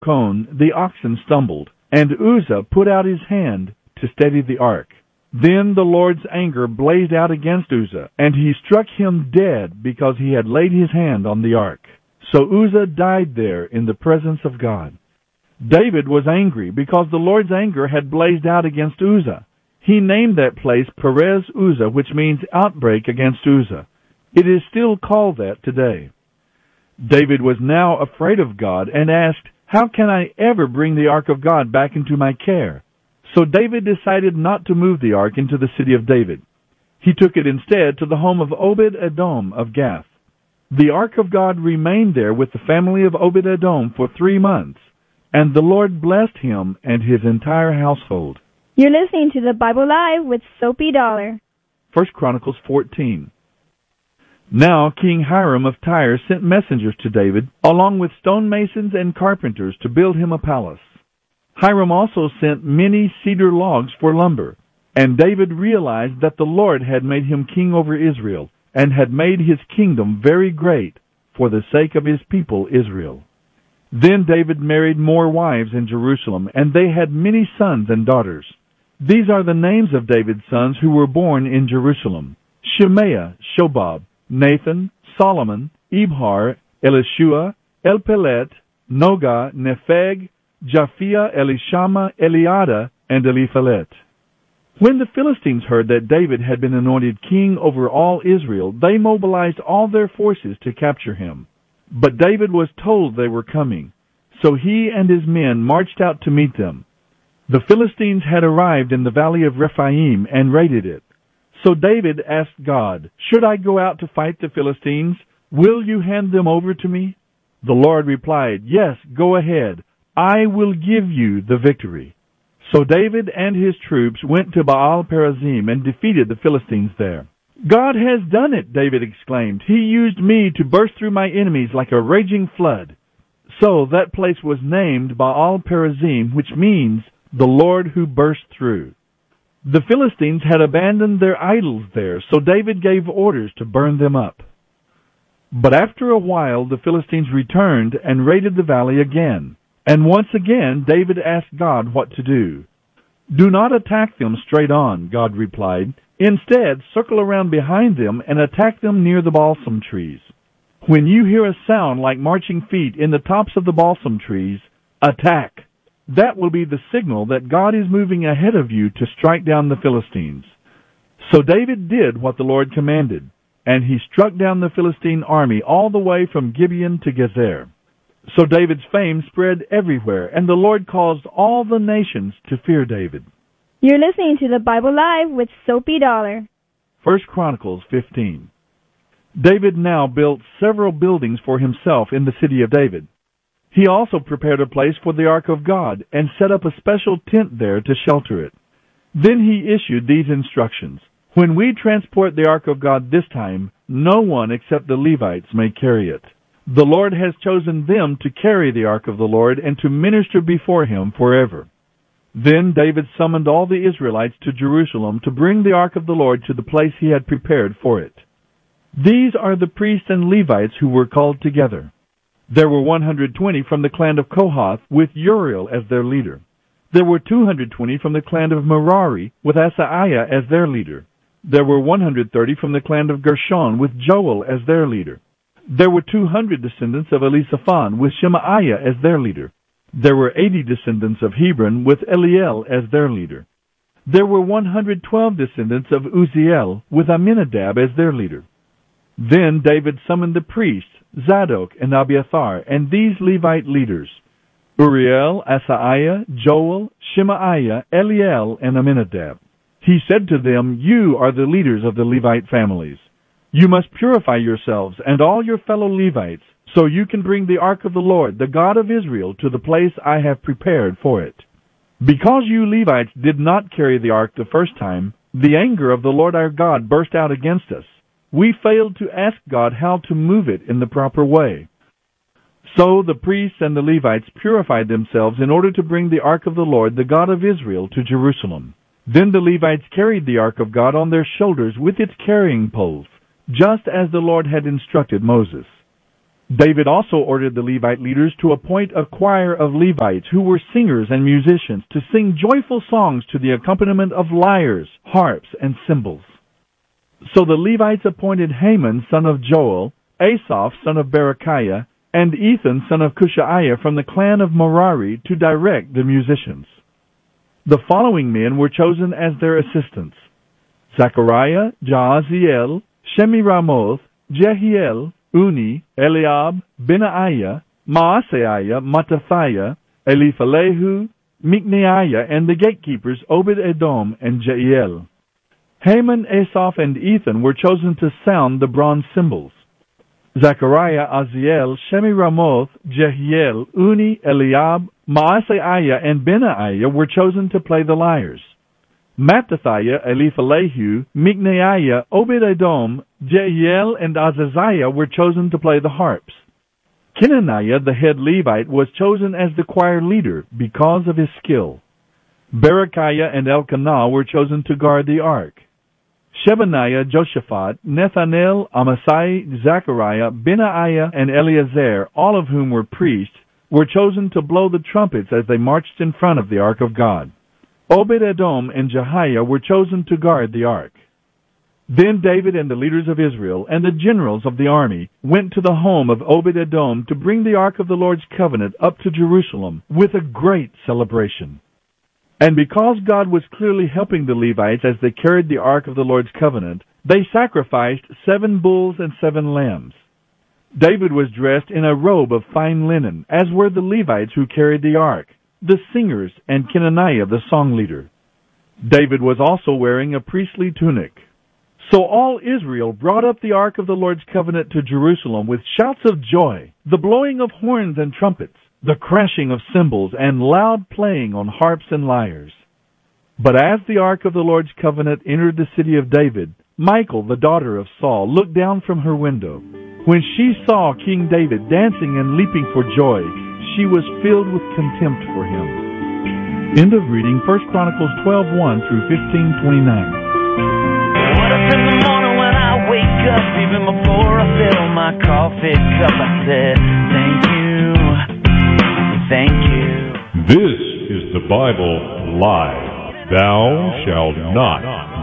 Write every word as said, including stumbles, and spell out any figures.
cone, the oxen stumbled, and Uzzah put out his hand to steady the ark. Then the Lord's anger blazed out against Uzzah, and he struck him dead because he had laid his hand on the ark. So Uzzah died there in the presence of God. David was angry because the Lord's anger had blazed out against Uzzah. He named that place Perez Uzzah, which means outbreak against Uzzah. It is still called that today. David was now afraid of God and asked, "How can I ever bring the ark of God back into my care?" So David decided not to move the ark into the city of David. He took it instead to the home of Obed-Edom of Gath. The ark of God remained there with the family of Obed-Edom for three months, and the Lord blessed him and his entire household. You're listening to the Bible Live with Soapy Dollar. First Chronicles fourteen. Now King Hiram of Tyre sent messengers to David, along with stonemasons and carpenters, to build him a palace. Hiram also sent many cedar logs for lumber, and David realized that the Lord had made him king over Israel, and had made his kingdom very great for the sake of his people Israel. Then David married more wives in Jerusalem, and they had many sons and daughters. These are the names of David's sons who were born in Jerusalem: Shemaiah, Shobab, Nathan, Solomon, Ibhar, Elishua, Elpelet, Noga, Nepheg, Japhia, Elishama, Eliada, and Eliphalet. When the Philistines heard that David had been anointed king over all Israel, they mobilized all their forces to capture him. But David was told they were coming, so he and his men marched out to meet them. The Philistines had arrived in the valley of Rephaim and raided it. So David asked God, "Should I go out to fight the Philistines? Will you hand them over to me?" The Lord replied, "Yes, go ahead. I will give you the victory." So David and his troops went to Baal-perazim and defeated the Philistines there. "God has done it," David exclaimed. "He used me to burst through my enemies like a raging flood." So that place was named Baal-perazim, which means the Lord who burst through. The Philistines had abandoned their idols there, so David gave orders to burn them up. But after a while the Philistines returned and raided the valley again. And once again David asked God what to do. "Do not attack them straight on," God replied. "Instead, circle around behind them and attack them near the balsam trees. When you hear a sound like marching feet in the tops of the balsam trees, attack. That will be the signal that God is moving ahead of you to strike down the Philistines." So David did what the Lord commanded, and he struck down the Philistine army all the way from Gibeon to Gezer. So David's fame spread everywhere, and the Lord caused all the nations to fear David. You're listening to the Bible Live with Soapy Dollar. First Chronicles fifteen. David now built several buildings for himself in the city of David. He also prepared a place for the Ark of God and set up a special tent there to shelter it. Then he issued these instructions: "When we transport the Ark of God this time, no one except the Levites may carry it. The Lord has chosen them to carry the Ark of the Lord and to minister before him forever." Then David summoned all the Israelites to Jerusalem to bring the Ark of the Lord to the place he had prepared for it. These are the priests and Levites who were called together. There were one hundred twenty from the clan of Kohath, with Uriel as their leader. There were two hundred twenty from the clan of Merari, with Asaiah as their leader. There were one hundred thirty from the clan of Gershon, with Joel as their leader. There were two hundred descendants of Elisaphan, with Shemaiah as their leader. There were eighty descendants of Hebron, with Eliel as their leader. There were one hundred twelve descendants of Uzziel, with Aminadab as their leader. Then David summoned the priests, Zadok and Abiathar, and these Levite leaders: Uriel, Asaiah, Joel, Shemaiah, Eliel, and Aminadab. He said to them, "You are the leaders of the Levite families. You must purify yourselves and all your fellow Levites, so you can bring the Ark of the Lord, the God of Israel, to the place I have prepared for it. Because you Levites did not carry the Ark the first time, the anger of the Lord our God burst out against us. We failed to ask God how to move it in the proper way." So the priests and the Levites purified themselves in order to bring the Ark of the Lord, the God of Israel, to Jerusalem. Then the Levites carried the Ark of God on their shoulders with its carrying poles, just as the Lord had instructed Moses. David also ordered the Levite leaders to appoint a choir of Levites who were singers and musicians to sing joyful songs to the accompaniment of lyres, harps, and cymbals. So the Levites appointed Haman, son of Joel, Asaph, son of Berechiah, and Ethan, son of Cushaiah, from the clan of Merari, to direct the musicians. The following men were chosen as their assistants: Zechariah, Jaaziel, Shemiramoth, Jehiel, Uni, Eliab, Benaiah, Maaseiah, Mattathiah, Eliphalehu, Mikneiah, and the gatekeepers Obed-Edom and Jeiel. Haman, Asaph, and Ethan were chosen to sound the bronze cymbals. Zechariah, Aziel, Shemiramoth, Jehiel, Uni, Eliab, Maaseiah, and Benaiah were chosen to play the lyres. Mattathiah, Eliphalehu, Mikneiah, Obed-Edom, Jeiel, and Azaziah were chosen to play the harps. Kenaniah, the head Levite, was chosen as the choir leader because of his skill. Berechiah and Elkanah were chosen to guard the ark. Shebaniah, Joshaphat, Nethanel, Amasai, Zechariah, Benaiah, and Eleazar, all of whom were priests, were chosen to blow the trumpets as they marched in front of the ark of God. Obed-Edom and Jehiah were chosen to guard the ark. Then David and the leaders of Israel and the generals of the army went to the home of Obed-Edom to bring the ark of the Lord's covenant up to Jerusalem with a great celebration. And because God was clearly helping the Levites as they carried the ark of the Lord's covenant, they sacrificed seven bulls and seven lambs. David was dressed in a robe of fine linen, as were the Levites who carried the ark, the singers, and Kenaniah the song leader. David was also wearing a priestly tunic. So all Israel brought up the ark of the Lord's covenant to Jerusalem with shouts of joy, the blowing of horns and trumpets, the crashing of cymbals, and loud playing on harps and lyres. But as the ark of the Lord's covenant entered the city of David, Michal, the daughter of Saul, looked down from her window. When she saw King David dancing and leaping for joy, she was filled with contempt for him. End of reading First Chronicles twelve one through fifteen twenty-nine. What if in the morning when I wake up, even before I fill my coffee cup, I said, thank you, thank you. This is the Bible Live. Thou shalt not